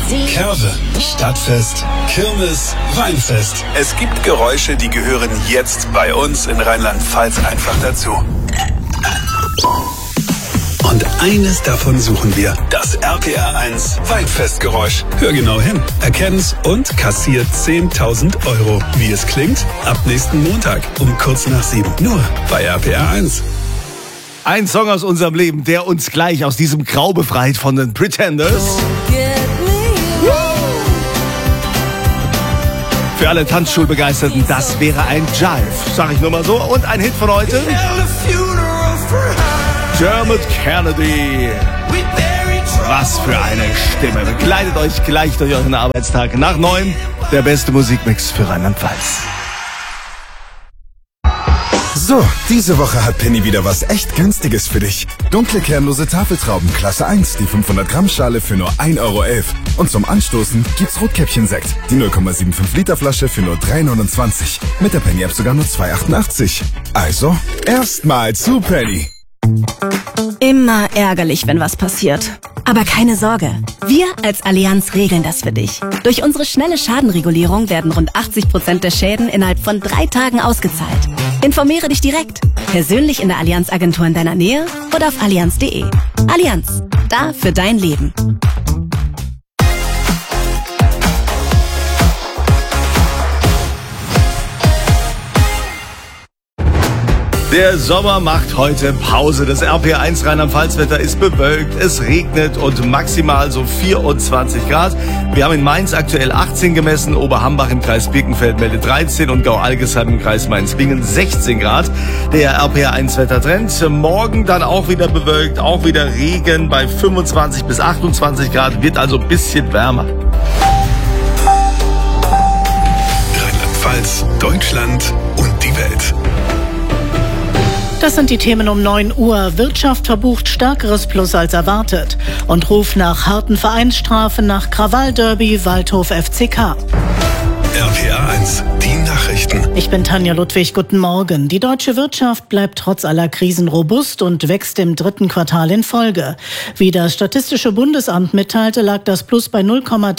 Curve, Stadtfest, Kirmes, Weinfest. Es gibt Geräusche, die gehören jetzt bei uns in Rheinland-Pfalz einfach dazu. Und eines davon suchen wir. Das RPR1 Weinfestgeräusch. Hör genau hin, erkenn's und kassiert 10.000 €. Wie es klingt? Ab nächsten Montag um kurz nach 7. Nur bei RPR1. Ein Song aus unserem Leben, der uns gleich aus diesem Grau befreit von den Pretenders. Für alle Tanzschulbegeisterten, das wäre ein Jive, sag ich nur mal so. Und ein Hit von heute. Dermot Kennedy. Was für eine Stimme. Begleitet euch gleich durch euren Arbeitstag. Nach 9, der beste Musikmix für Rheinland-Pfalz. So, diese Woche hat Penny wieder was echt Günstiges für dich. Dunkle kernlose Tafeltrauben Klasse 1, die 500 Gramm Schale für nur 1,11 €. Und zum Anstoßen gibt's Rotkäppchensekt, die 0,75 Liter Flasche für nur 3,29 €. Mit der Penny App sogar nur 2,88 €. Also, erstmal zu Penny. Immer ärgerlich, wenn was passiert. Aber keine Sorge, wir als Allianz regeln das für dich. Durch unsere schnelle Schadenregulierung werden rund 80% der Schäden innerhalb von 3 Tagen ausgezahlt. Informiere dich direkt, persönlich in der Allianz-Agentur in deiner Nähe oder auf allianz.de. Allianz, da für dein Leben. Der Sommer macht heute Pause. Das RPR1 Rheinland-Pfalz-Wetter ist bewölkt, es regnet und maximal so 24 Grad. Wir haben in Mainz aktuell 18 gemessen, Oberhambach im Kreis Birkenfeld meldet 13 und Gau-Algesheim im Kreis Mainz-Bingen 16 Grad. Der RPR1-Wettertrend. Morgen dann auch wieder bewölkt, auch wieder Regen bei 25 bis 28 Grad, wird also ein bisschen wärmer. Rheinland-Pfalz, Deutschland und die Welt. Das sind die Themen um 9 Uhr. Wirtschaft verbucht stärkeres Plus als erwartet. Und Ruf nach harten Vereinsstrafen nach Krawallderby Waldhof FCK. RPR1, die Nachrichten. Ich bin Tanja Ludwig, guten Morgen. Die deutsche Wirtschaft bleibt trotz aller Krisen robust und wächst im 3. Quartal in Folge. Wie das Statistische Bundesamt mitteilte, lag das Plus bei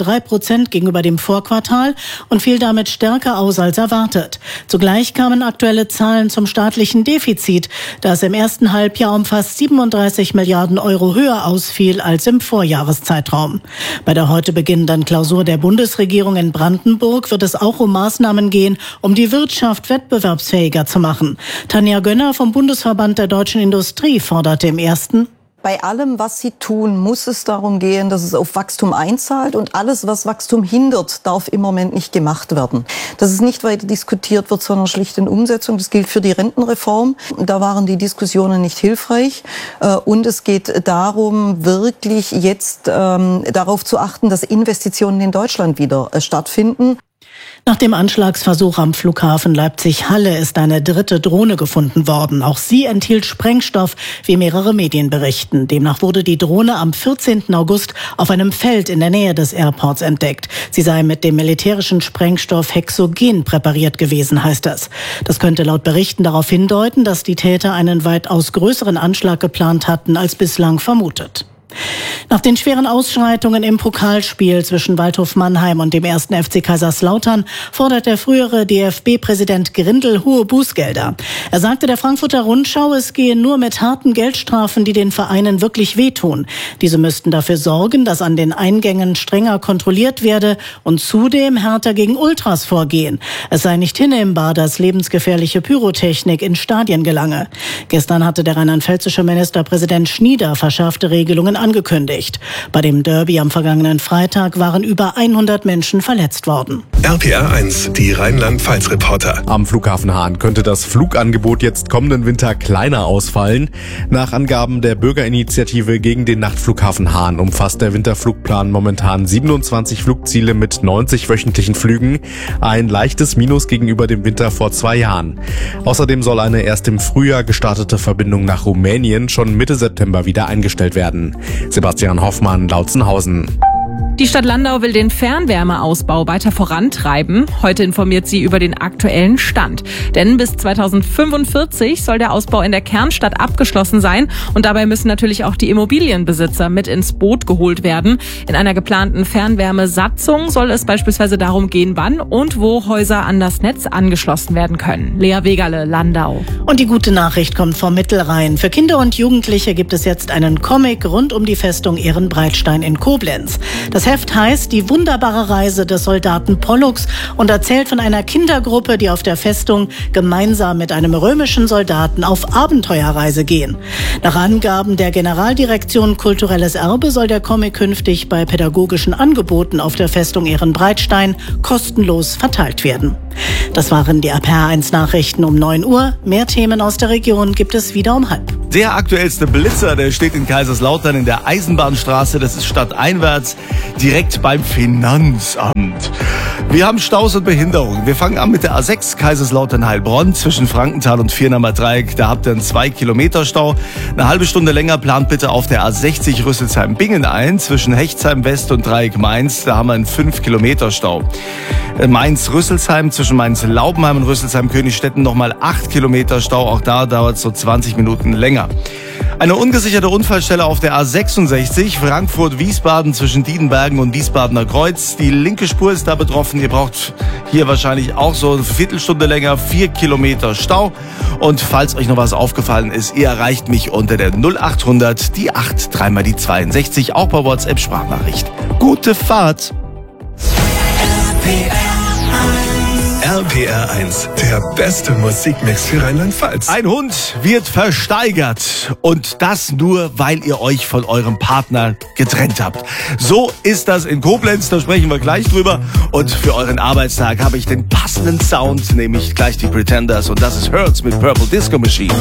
0,3% gegenüber dem Vorquartal und fiel damit stärker aus als erwartet. Zugleich kamen aktuelle Zahlen zum staatlichen Defizit, das im ersten Halbjahr um fast 37 Milliarden € höher ausfiel als im Vorjahreszeitraum. Bei der heute beginnenden Klausur der Bundesregierung in Brandenburg wird es auch um Maßnahmen gehen, um die Wirtschaft wettbewerbsfähiger zu machen. Tanja Gönner vom Bundesverband der deutschen Industrie forderte im ersten: Bei allem, was Sie tun, muss es darum gehen, dass es auf Wachstum einzahlt, und alles, was Wachstum hindert, darf im Moment nicht gemacht werden. Dass es nicht weiter diskutiert wird, sondern schlicht in Umsetzung. Das gilt für die Rentenreform. Da waren die Diskussionen nicht hilfreich. Und es geht darum, wirklich jetzt darauf zu achten, dass Investitionen in Deutschland wieder stattfinden. Nach dem Anschlagsversuch am Flughafen Leipzig-Halle ist eine 3. Drohne gefunden worden. Auch sie enthielt Sprengstoff, wie mehrere Medien berichten. Demnach wurde die Drohne am 14. August auf einem Feld in der Nähe des Airports entdeckt. Sie sei mit dem militärischen Sprengstoff Hexogen präpariert gewesen, heißt es. Das könnte laut Berichten darauf hindeuten, dass die Täter einen weitaus größeren Anschlag geplant hatten als bislang vermutet. Nach den schweren Ausschreitungen im Pokalspiel zwischen Waldhof Mannheim und dem 1. FC Kaiserslautern fordert der frühere DFB-Präsident Grindel hohe Bußgelder. Er sagte der Frankfurter Rundschau, es gehe nur mit harten Geldstrafen, die den Vereinen wirklich wehtun. Diese müssten dafür sorgen, dass an den Eingängen strenger kontrolliert werde und zudem härter gegen Ultras vorgehen. Es sei nicht hinnehmbar, dass lebensgefährliche Pyrotechnik in Stadien gelange. Gestern hatte der rheinland-pfälzische Ministerpräsident Schnieder verschärfte Regelungen angekündigt. Bei dem Derby am vergangenen Freitag waren über 100 Menschen verletzt worden. RPR1, die Rheinland-Pfalz-Reporter. Am Flughafen Hahn könnte das Flugangebot jetzt kommenden Winter kleiner ausfallen. Nach Angaben der Bürgerinitiative gegen den Nachtflughafen Hahn umfasst der Winterflugplan momentan 27 Flugziele mit 90 wöchentlichen Flügen. Ein leichtes Minus gegenüber dem Winter vor 2 Jahren. Außerdem soll eine erst im Frühjahr gestartete Verbindung nach Rumänien schon Mitte September wieder eingestellt werden. Sebastian Hoffmann, Lautzenhausen. Die Stadt Landau will den Fernwärmeausbau weiter vorantreiben. Heute informiert sie über den aktuellen Stand. Denn bis 2045 soll der Ausbau in der Kernstadt abgeschlossen sein. Und dabei müssen natürlich auch die Immobilienbesitzer mit ins Boot geholt werden. In einer geplanten Fernwärmesatzung soll es beispielsweise darum gehen, wann und wo Häuser an das Netz angeschlossen werden können. Lea Wegerle, Landau. Und die gute Nachricht kommt vom Mittelrhein. Für Kinder und Jugendliche gibt es jetzt einen Comic rund um die Festung Ehrenbreitstein in Koblenz. Das Heft heißt Die wunderbare Reise des Soldaten Pollux und erzählt von einer Kindergruppe, die auf der Festung gemeinsam mit einem römischen Soldaten auf Abenteuerreise gehen. Nach Angaben der Generaldirektion Kulturelles Erbe soll der Comic künftig bei pädagogischen Angeboten auf der Festung Ehrenbreitstein kostenlos verteilt werden. Das waren die RPR1 Nachrichten um 9 Uhr. Mehr Themen aus der Region gibt es wieder um 12:30. Der aktuellste Blitzer, der steht in Kaiserslautern in der Eisenbahnstraße. Das ist stadteinwärts, direkt beim Finanzamt. Wir haben Staus und Behinderungen. Wir fangen an mit der A6 Kaiserslautern-Heilbronn zwischen Frankenthal und Viernamer Dreieck. Da habt ihr einen 2-Kilometer-Stau. Eine halbe Stunde länger plant bitte auf der A60 Rüsselsheim-Bingen ein. Zwischen Hechtsheim West und Dreieck Mainz. Da haben wir einen 5-Kilometer-Stau. Mainz-Rüsselsheim zwischen Mainz-Laubenheim und Rüsselsheim-Königstetten nochmal 8 Kilometer Stau. Auch da dauert es so 20 Minuten länger. Eine ungesicherte Unfallstelle auf der A66 Frankfurt-Wiesbaden zwischen Diedenbergen und Wiesbadener Kreuz. Die linke Spur ist da betroffen. Ihr braucht hier wahrscheinlich auch so eine Viertelstunde länger, 4 Kilometer Stau. Und falls euch noch was aufgefallen ist, ihr erreicht mich unter der 0800 die 8 3 die 62, auch per WhatsApp-Sprachnachricht. Gute Fahrt! RPR1, der beste Musikmix für Rheinland-Pfalz. Ein Hund wird versteigert und das nur, weil ihr euch von eurem Partner getrennt habt. So ist das in Koblenz, da sprechen wir gleich drüber. Und für euren Arbeitstag habe ich den passenden Sound, nämlich gleich die Pretenders und das ist Hurts mit Purple Disco Machine.